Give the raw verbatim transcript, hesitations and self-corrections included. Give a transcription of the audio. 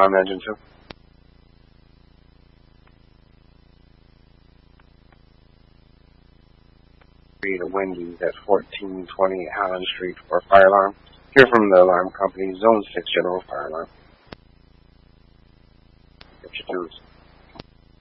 on engine two. To Wendy's at fourteen twenty Allen Street for a fire alarm. Hear from the alarm company, Zone six General Fire Alarm. Get your news.